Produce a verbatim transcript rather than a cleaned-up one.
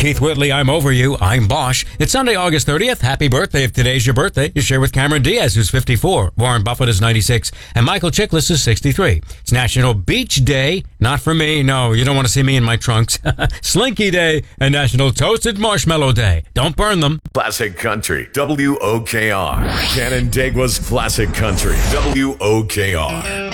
Keith Whitley, I'm over you. I'm Bosch. It's Sunday, August thirtieth. Happy birthday. If today's your birthday, you share with Cameron Diaz, who's fifty-four. Warren Buffett is ninety-six. And Michael Chiklis is sixty-three. It's National Beach Day. Not for me. No, you don't want to see me in my trunks. Slinky Day and National Toasted Marshmallow Day. Don't burn them. Classic Country. W O K R. Canandaigua's Classic Country. W O K R.